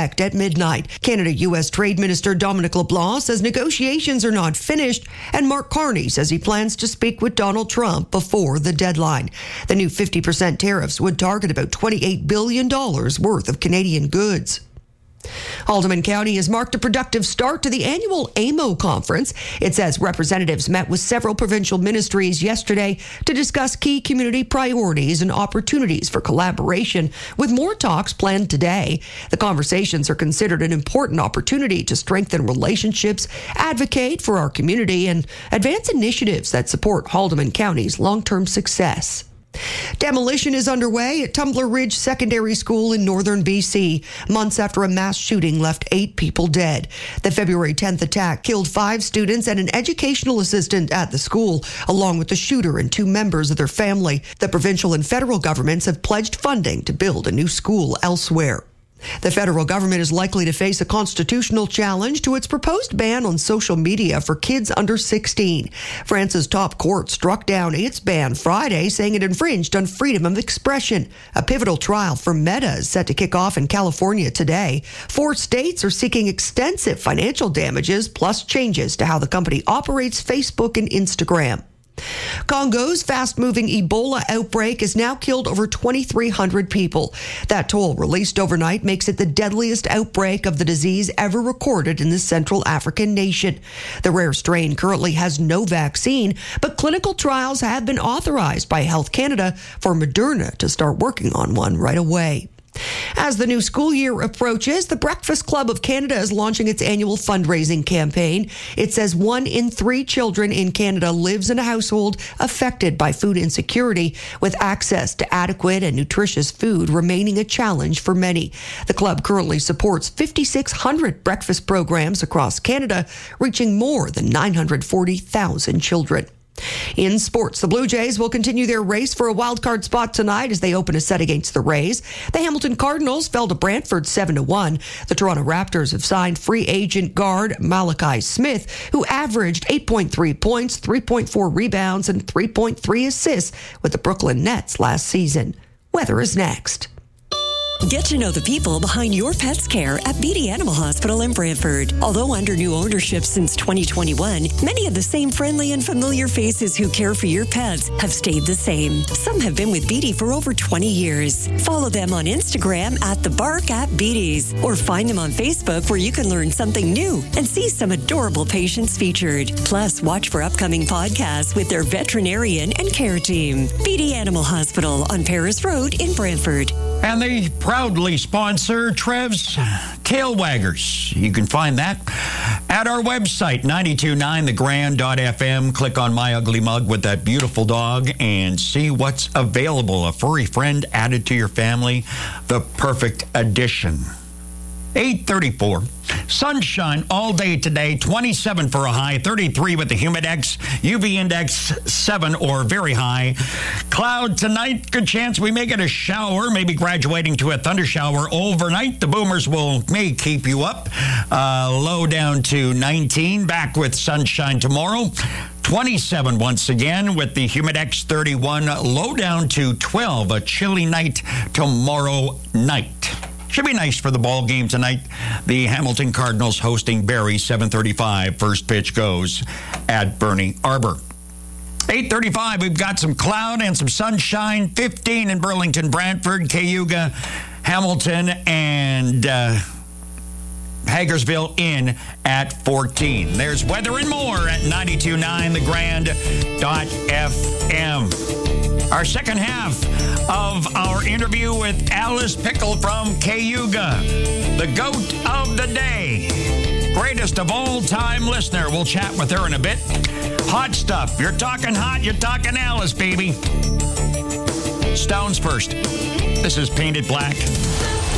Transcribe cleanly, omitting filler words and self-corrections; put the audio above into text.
effect at midnight. Canada-U.S. Trade Minister Dominic LeBlanc says negotiations are not finished, and Mark Carney says he plans to speak with Donald Trump before the deadline. The new 50% tariffs would target about $28 billion worth of Canadian goods. Haldimand County has marked a productive start to the annual AMO conference. It says representatives met with several provincial ministries yesterday to discuss key community priorities and opportunities for collaboration, with more talks planned today. The conversations are considered an important opportunity to strengthen relationships, advocate for our community, and advance initiatives that support Haldimand County's long-term success. Demolition is underway at Tumbler Ridge Secondary School in northern BC, months after a mass shooting left 8 people dead. The February 10th attack killed 5 students and an educational assistant at the school, along with the shooter and 2 members of their family. The provincial and federal governments have pledged funding to build a new school elsewhere. The federal government is likely to face a constitutional challenge to its proposed ban on social media for kids under 16. France's top court struck down its ban Friday, saying it infringed on freedom of expression. A pivotal trial for Meta is set to kick off in California today. 4 states are seeking extensive financial damages, plus changes to how the company operates Facebook and Instagram. Congo's fast-moving Ebola outbreak has now killed over 2,300 people. That toll, released overnight, makes it the deadliest outbreak of the disease ever recorded in the Central African nation. The rare strain currently has no vaccine, but clinical trials have been authorized by Health Canada for Moderna to start working on one right away. As the new school year approaches, the Breakfast Club of Canada is launching its annual fundraising campaign. It says 1 in 3 children in Canada lives in a household affected by food insecurity, with access to adequate and nutritious food remaining a challenge for many. The club currently supports 5,600 breakfast programs across Canada, reaching more than 940,000 children. In sports, the Blue Jays will continue their race for a wildcard spot tonight as they open a set against the Rays. The Hamilton Cardinals fell to Brantford 7-1. The Toronto Raptors have signed free agent guard Malachi Smith, who averaged 8.3 points, 3.4 rebounds, and 3.3 assists with the Brooklyn Nets last season. Weather is next. Get to know the people behind your pet's care at Beatty Animal Hospital in Brantford. Although under new ownership since 2021, many of the same friendly and familiar faces who care for your pets have stayed the same. Some have been with Beatty for over 20 years. Follow them on Instagram at @thebark@Beatty's, or find them on Facebook, where you can learn something new and see some adorable patients featured. Plus, watch for upcoming podcasts with their veterinarian and care team. Beatty Animal Hospital on Paris Road in Brantford. And they proudly sponsor Trev's Tail Waggers. You can find that at our website, 929thegrand.fm. Click on My Ugly Mug with that beautiful dog and see what's available. A furry friend added to your family. The perfect addition. 8:34. Sunshine all day today, 27 for a high, 33 with the Humidex, UV index 7 or very high. Cloud tonight, good chance we may get a shower, maybe graduating to a thunder shower overnight. The boomers may keep you up. Low down to 19, back with sunshine tomorrow. 27 once again with the Humidex 31, low down to 12, a chilly night tomorrow night. Should be nice for the ball game tonight. The Hamilton Cardinals hosting Barrie, 7:35. First pitch goes at Bernie Arbor. 8:35, we've got some cloud and some sunshine. 15 in Burlington, Brantford, Cayuga, Hamilton, and Hagersville in at 14. There's weather and more at 929thegrand.fm. Our second half of our interview with Alice Pickle from Cayuga, the goat of the day, greatest of all-time listener. We'll chat with her in a bit. Hot stuff. You're talking hot, you're talking Alice, baby. Stones first. This is Painted Black.